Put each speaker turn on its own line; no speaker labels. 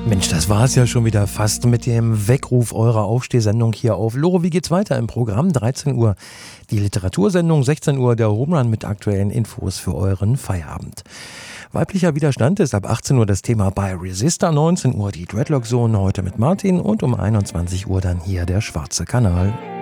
Mensch, das war es ja schon wieder fast mit dem Weckruf eurer Aufstehsendung hier auf Loro. Wie geht's weiter im Programm? 13 Uhr die Literatursendung, 16 Uhr der Home Run mit aktuellen Infos für euren Feierabend. Weiblicher Widerstand ist ab 18 Uhr das Thema bei Resistor, 19 Uhr die Dreadlock Zone, heute mit Martin und um 21 Uhr dann hier der Schwarze Kanal.